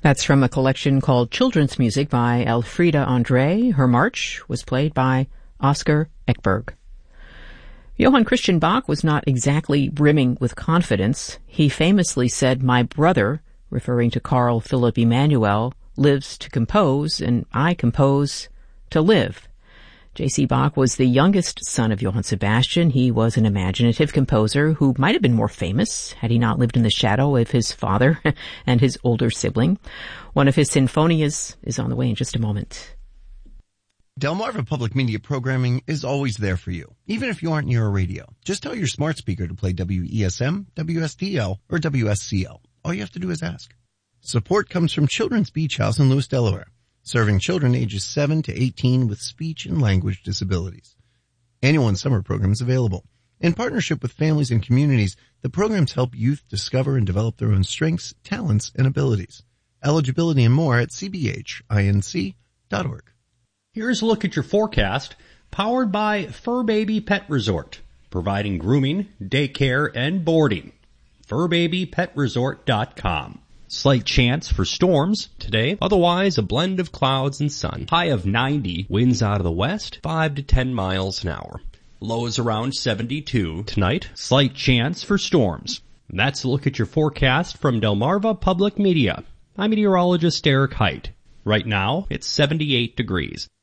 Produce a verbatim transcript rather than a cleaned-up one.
That's from a collection called Children's Music by Elfriede Andre. Her march was played by Oscar Ekberg. Johann Christian Bach was not exactly brimming with confidence. He famously said, "My brother," referring to Carl Philipp Emanuel, "lives to compose, and I compose to live." J C. Bach was the youngest son of Johann Sebastian. He was an imaginative composer who might have been more famous had he not lived in the shadow of his father and his older sibling. One of his sinfonias is on the way in just a moment. Delmarva Public Media programming is always there for you, even if you aren't near a radio. Just tell your smart speaker to play W E S M, W S T L, or W S C L. All you have to do is ask. Support comes from Children's Beach House in Lewis, Delaware, serving children ages seven to eighteen with speech and language disabilities. Annual and summer programs available. In partnership with families and communities, the programs help youth discover and develop their own strengths, talents, and abilities. Eligibility and more at c b h inc dot org. Here's a look at your forecast, powered by Fur Baby Pet Resort, providing grooming, daycare, and boarding. fur baby pet resort dot com. Slight chance for storms today, otherwise a blend of clouds and sun. High of ninety, winds out of the west, five to ten miles an hour. Lows around seventy-two tonight, slight chance for storms. That's a look at your forecast from Delmarva Public Media. I'm meteorologist Eric Height. Right now, it's seventy-eight degrees.